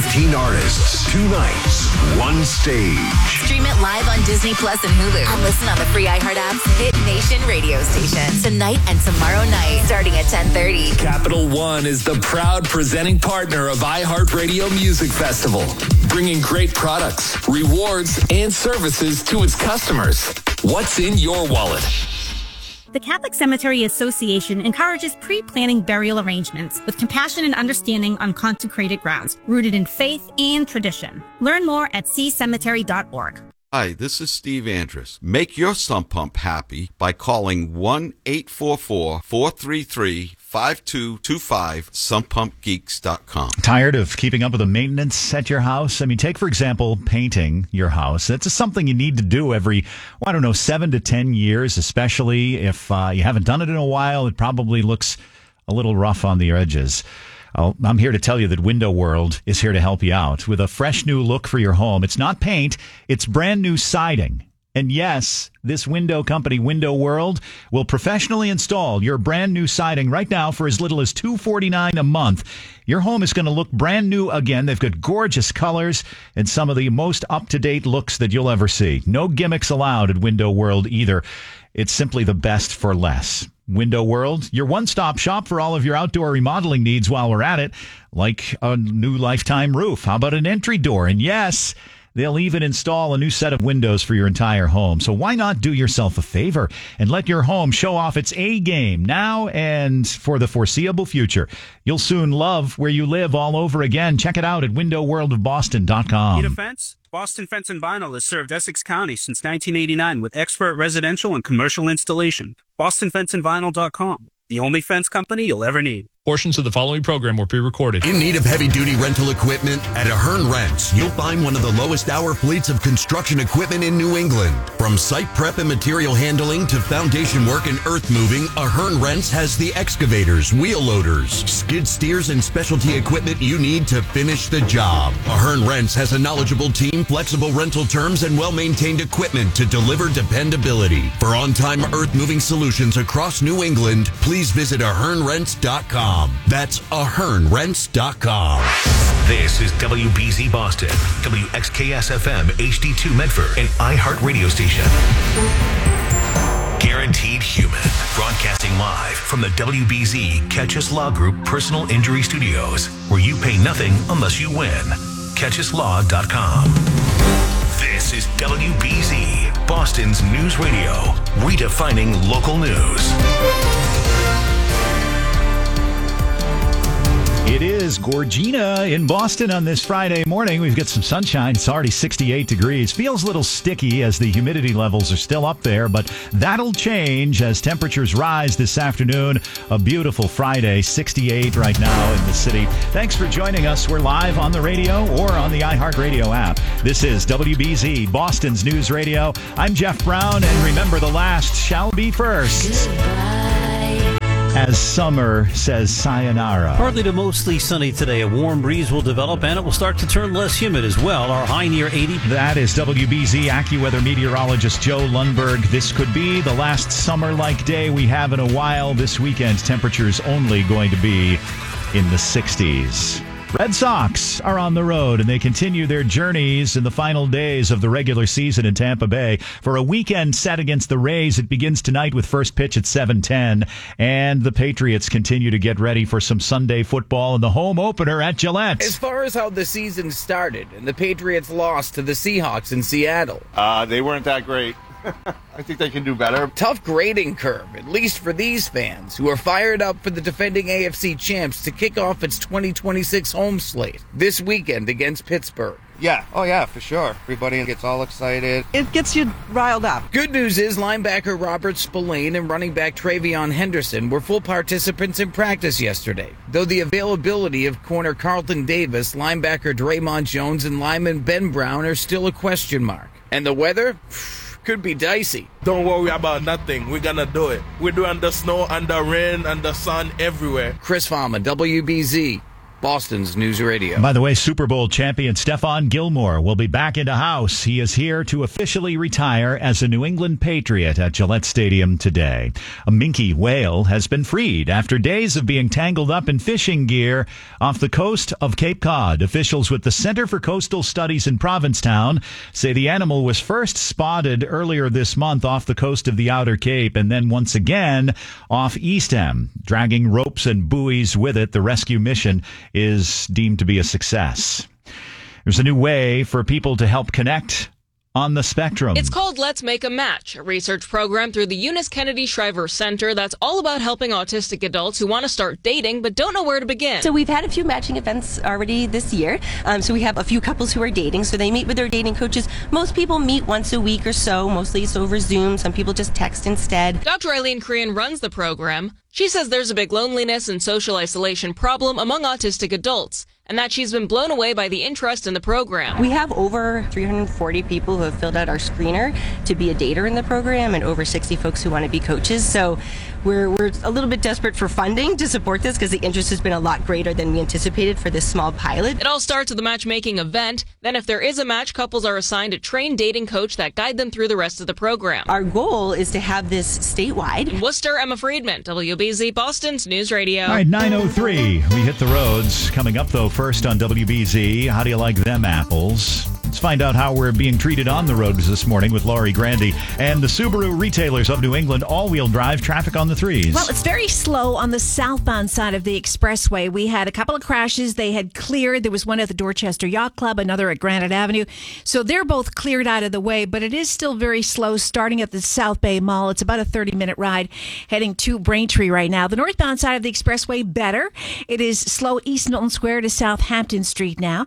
15 artists, 2 nights, 1 stage. Stream it live on Disney Plus and Hulu. And listen on the free iHeart app's Hit Nation radio station. Tonight and tomorrow night, starting at 10:30. Capital One is the proud presenting partner of iHeartRadio Music Festival, bringing great products, rewards, and services to its customers. What's in your wallet? The Catholic Cemetery Association encourages pre-planning burial arrangements with compassion and understanding on consecrated grounds, rooted in faith and tradition. Learn more at ccemetery.org. Hi, this is Steve Andrus. Make your sump pump happy by calling 1-844-433-5225, sumppumpgeeks.com. Tired of keeping up with the maintenance at your house? I mean, take, for example, painting your house. That's something you need to do every, 7 to 10 years, especially if you haven't done it in a while. It probably looks a little rough on the edges. I'm here to tell you that Window World is here to help you out with a fresh new look for your home. It's not paint, it's brand new siding. And yes, this window company, Window World, will professionally install your brand new siding right now for as little as $249 a month. Your home is going to look brand new again. They've got gorgeous colors and some of the most up-to-date looks that you'll ever see. No gimmicks allowed at Window World either. It's simply the best for less. Window World, your one-stop shop for all of your outdoor remodeling needs while we're at it, like a new lifetime roof. How about an entry door? And yes, they'll even install a new set of windows for your entire home. So why not do yourself a favor and let your home show off its A game now and for the foreseeable future? You'll soon love where you live all over again. Check it out at windowworldofboston.com. Need a fence? Boston Fence and Vinyl has served Essex County since 1989 with expert residential and commercial installation. BostonFenceandVinyl.com, the only fence company you'll ever need. Portions of the following program were pre-recorded. In need of heavy-duty rental equipment? At Ahern Rents, you'll find one of the lowest hour fleets of construction equipment in New England. From site prep and material handling to foundation work and earth moving, Ahern Rents has the excavators, wheel loaders, skid steers, and specialty equipment you need to finish the job. Ahern Rents has a knowledgeable team, flexible rental terms, and well-maintained equipment to deliver dependability. For on-time earth-moving solutions across New England, please visit ahernrents.com. That's ahernrents.com. This is WBZ Boston, WXKS-FM HD2 Medford, and iHeart Radio Station. Guaranteed Human, broadcasting live from the WBZ Catch Us Law Group Personal Injury Studios, where you pay nothing unless you win. CatchUsLaw.com. This is WBZ, Boston's news radio, redefining local news. It is Gorgina in Boston on this Friday morning. We've got some sunshine. It's already 68 degrees. Feels a little sticky as the humidity levels are still up there, but that'll change as temperatures rise this afternoon. A beautiful Friday, 68 right now in the city. Thanks for joining us. We're live on the radio or on the iHeartRadio app. This is WBZ, Boston's News Radio. I'm Jeff Brown, and remember, the last shall be first. Goodbye. As summer says sayonara. Partly to mostly sunny today. A warm breeze will develop and it will start to turn less humid as well. Our high near 80. That is WBZ AccuWeather meteorologist Joe Lundberg. This could be the last summer-like day we have in a while. This weekend, temperatures only going to be in the 60s. Red Sox are on the road, and they continue their journeys in the final days of the regular season in Tampa Bay. For a weekend set against the Rays, it begins tonight with first pitch at 7:10, and the Patriots continue to get ready for some Sunday football in the home opener at Gillette. As far as how the season started, and the Patriots lost to the Seahawks in Seattle. They weren't that great. I think they can do better. Tough grading curve, at least for these fans, who are fired up for the defending AFC champs to kick off its 2026 home slate this weekend against Pittsburgh. Yeah. Oh, yeah, for sure. Everybody gets all excited. It gets you riled up. Good news is linebacker Robert Spillane and running back Travion Henderson were full participants in practice yesterday, though the availability of corner Carlton Davis, linebacker Draymond Jones, and lineman Ben Brown are still a question mark. And the weather? Could be dicey. Don't worry about nothing. We're going to do it. We're doing the snow and the rain and the sun everywhere. Chris Farmer, WBZ, Boston's News Radio. By the way, Super Bowl champion Stephon Gilmore will be back into house. He is here to officially retire as a New England Patriot at Gillette Stadium today. A minke whale has been freed after days of being tangled up in fishing gear off the coast of Cape Cod. Officials with the Center for Coastal Studies in Provincetown say the animal was first spotted earlier this month off the coast of the Outer Cape and then once again off Eastham. Dragging ropes and buoys with it, the rescue mission is deemed to be a success. There's a new way for people to help connect on the spectrum. It's called Let's Make a Match, a research program through the Eunice Kennedy Shriver Center that's all about helping autistic adults who want to start dating but don't know where to begin. So we've had a few matching events already this year. So we have a few couples who are dating. So they meet with their dating coaches. Most people meet once a week or so, mostly it's over Zoom. Some people just text instead. Dr. Eileen Crean runs the program. She says there's a big loneliness and social isolation problem among autistic adults, and that she's been blown away by the interest in the program. We have over 340 people who have filled out our screener to be a dater in the program and over 60 folks who want to be coaches. So we're a little bit desperate for funding to support this because the interest has been a lot greater than we anticipated for this small pilot. It all starts with a matchmaking event. Then if there is a match, couples are assigned a trained dating coach that guide them through the rest of the program. Our goal is to have this statewide. In Worcester, Emma Friedman, WBZ Boston's News Radio. All right, 9:03. We hit the roads. Coming up, though, first on WBZ, how do you like them apples? Let's find out how we're being treated on the roads this morning with Laurie Grandy and the Subaru retailers of New England. All-wheel drive traffic on the threes. Well, it's very slow on the southbound side of the expressway. We had a couple of crashes. They had cleared. There was one at the Dorchester Yacht Club, another at Granite Avenue. So they're both cleared out of the way, but it is still very slow starting at the South Bay Mall. It's about a 30-minute ride heading to Braintree right now. The northbound side of the expressway, better. It is slow East Milton Square to Southampton Street now.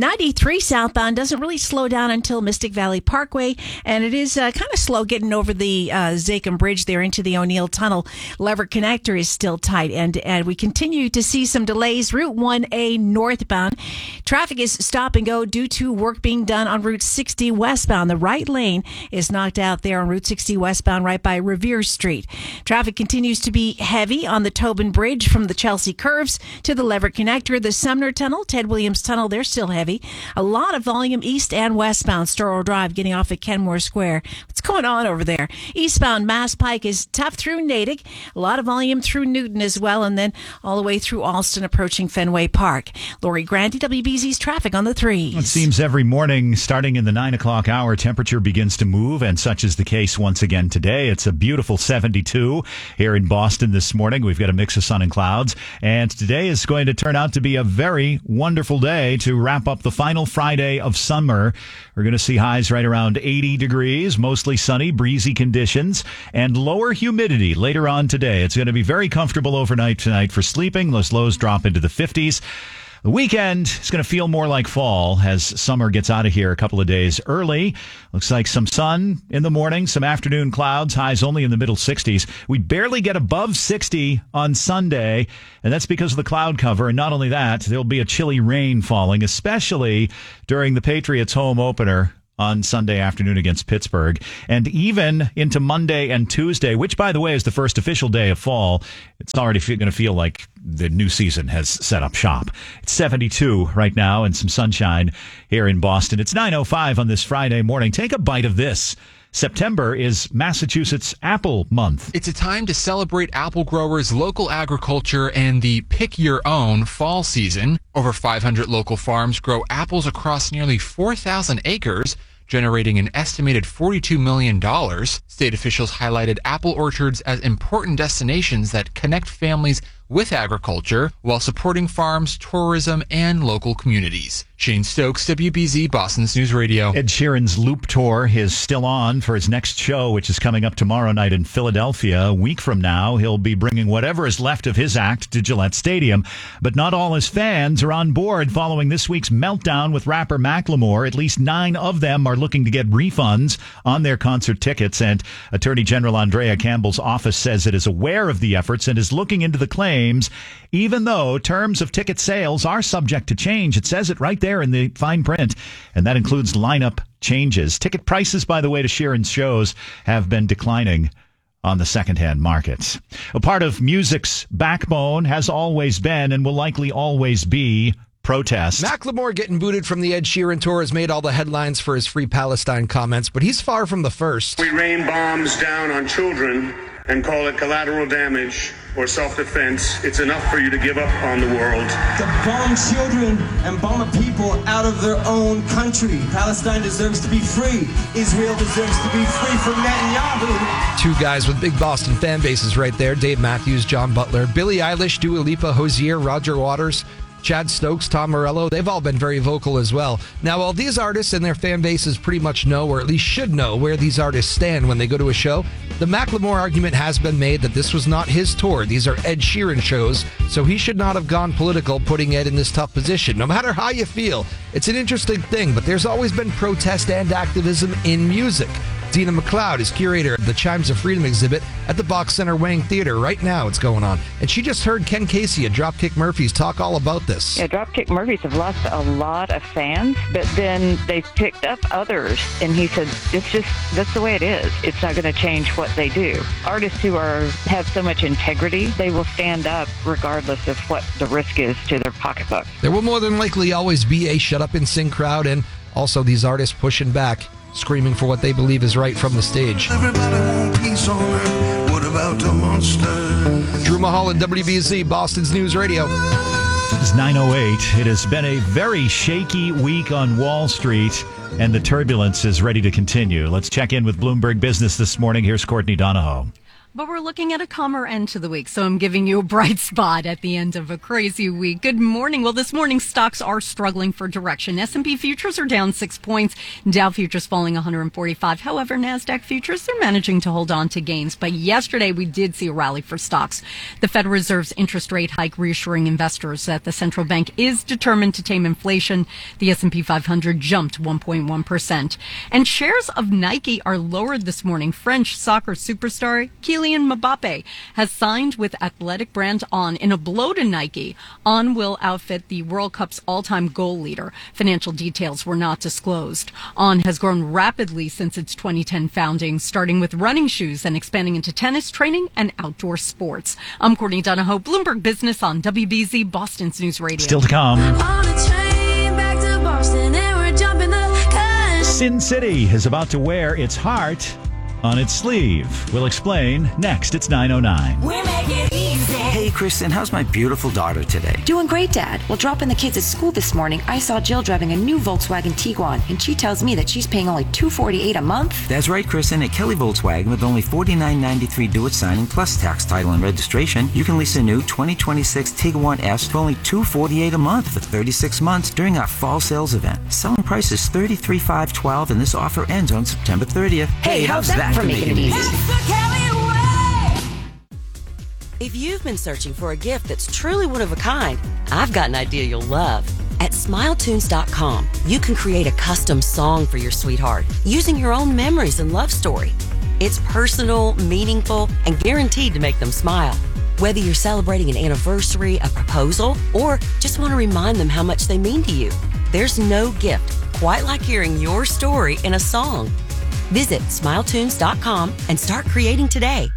93 southbound doesn't really slow down until Mystic Valley Parkway, and it is kind of slow getting over the Zachem Bridge there into the O'Neill Tunnel. Lever Connector is still tight, and we continue to see some delays. Route 1A northbound. Traffic is stop and go due to work being done on Route 60 westbound. The right lane is knocked out there on Route 60 westbound right by Revere Street. Traffic continues to be heavy on the Tobin Bridge from the Chelsea Curves to the Lever Connector. The Sumner Tunnel, Ted Williams Tunnel, they're still heavy. A lot of volume east and westbound. Storrow Drive getting off at Kenmore Square. What's going on over there? Eastbound Mass Pike is tough through Natick. A lot of volume through Newton as well, and then all the way through Alston approaching Fenway Park. Laurie Grandy, WBZ's traffic on the threes. It seems every morning starting in the 9 o'clock hour, temperature begins to move, and such is the case once again today. It's a beautiful 72 here in Boston this morning. We've got a mix of sun and clouds, and today is going to turn out to be a very wonderful day to wrap up the final Friday of summer. We're going to see highs right around 80 degrees, mostly sunny, breezy conditions, and lower humidity later on today. It's going to be very comfortable overnight tonight for sleeping. Those lows drop into the 50s. The weekend is going to feel more like fall as summer gets out of here a couple of days early. Looks like some sun in the morning, some afternoon clouds, highs only in the middle 60s. We barely get above 60 on Sunday, and that's because of the cloud cover. And not only that, there'll be a chilly rain falling, especially during the Patriots home opener on Sunday afternoon against Pittsburgh, and even into Monday and Tuesday, which, by the way, is the first official day of fall. It's already going to feel like the new season has set up shop. It's 72 right now and some sunshine here in Boston. It's 9:05 on this Friday morning. Take a bite of this. September is Massachusetts Apple Month. It's a time to celebrate apple growers, local agriculture, and the pick your own fall season. Over 500 local farms grow apples across nearly 4,000 acres, generating an estimated $42 million. State officials highlighted apple orchards as important destinations that connect families with agriculture while supporting farms, tourism, and local communities. Shane Stokes, WBZ, Boston's News Radio. Ed Sheeran's Loop Tour is still on for his next show, which is coming up tomorrow night in Philadelphia. A week from now, he'll be bringing whatever is left of his act to Gillette Stadium. But not all his fans are on board following this week's meltdown with rapper Macklemore. At least 9 of them are looking to get refunds on their concert tickets. And Attorney General Andrea Campbell's office says it is aware of the efforts and is looking into the claims, even though terms of ticket sales are subject to change. It says it right there in the fine print, and that includes lineup changes. Ticket prices, by the way, to Sheeran's shows have been declining on the secondhand markets. A part of music's backbone has always been and will likely always be protest. Macklemore getting booted from the Ed Sheeran tour has made all the headlines for his Free Palestine comments, but he's far from the first. We rain bombs down on children and call it collateral damage or self-defense. It's enough for you to give up on the world. To bomb children and bomb a people out of their own country. Palestine deserves to be free. Israel deserves to be free from Netanyahu. Two guys with big Boston fan bases right there. Dave Matthews, John Butler, Billie Eilish, Dua Lipa, Hozier, Roger Waters, Chad Stokes, Tom Morello, they've all been very vocal as well. Now, while these artists and their fan bases pretty much know, or at least should know, where these artists stand when they go to a show, the Macklemore argument has been made that this was not his tour. These are Ed Sheeran shows, so he should not have gone political, putting Ed in this tough position. No matter how you feel, it's an interesting thing, but there's always been protest and activism in music. Dina McLeod is curator of the Chimes of Freedom exhibit at the Box Center Wang Theater. Right now it's going on. And she just heard Ken Casey at Dropkick Murphys talk all about this. Yeah, Dropkick Murphys have lost a lot of fans, but then they've picked up others. And he said, that's the way it is. It's not going to change what they do. Artists who have so much integrity, they will stand up regardless of what the risk is to their pocketbook. There will more than likely always be a shut up and sing crowd, and also these artists pushing back, screaming for what they believe is right from the stage. Everybody want peace on earth. What about the monster? Drew Mahal and WBZ, Boston's News Radio. It's 9:08. It has been a very shaky week on Wall Street, and the turbulence is ready to continue. Let's check in with Bloomberg Business this morning. Here's Courtney Donahoe. But we're looking at a calmer end to the week, so I'm giving you a bright spot at the end of a crazy week. Good morning. Well, this morning, stocks are struggling for direction. S&P futures are down 6 points. Dow futures falling 145. However, NASDAQ futures, they're managing to hold on to gains. But yesterday, we did see a rally for stocks. The Federal Reserve's interest rate hike reassuring investors that the central bank is determined to tame inflation. The S&P 500 jumped 1.1%. And shares of Nike are lowered this morning. French soccer superstar Kylian Mbappe has signed with athletic brand On in a blow to Nike. On will outfit the World Cup's all-time goal leader. Financial details were not disclosed. On has grown rapidly since its 2010 founding, starting with running shoes and expanding into tennis, training, and outdoor sports. I'm Courtney Donahoe, Bloomberg Business on WBZ, Boston's News Radio. Still to come. Sin City is about to wear its heart on its sleeve. We'll explain next. It's 9:09. We make it easy. Hey, Kristen, how's my beautiful daughter today? Doing great, Dad. While dropping the kids at school this morning, I saw Jill driving a new Volkswagen Tiguan, and she tells me that she's paying only $248 a month. That's right, Kristen. At Kelly Volkswagen, with only $49.93 due at signing, plus tax, title, and registration, you can lease a new 2026 Tiguan S for only $248 a month for 36 months during our fall sales event. Selling price is $33,512, and this offer ends on September 30th. Hey, how's that for making it easy? If you've been searching for a gift that's truly one of a kind, I've got an idea you'll love. At SmileTunes.com, you can create a custom song for your sweetheart using your own memories and love story. It's personal, meaningful, and guaranteed to make them smile. Whether you're celebrating an anniversary, a proposal, or just want to remind them how much they mean to you, there's no gift quite like hearing your story in a song. Visit SmileTunes.com and start creating today.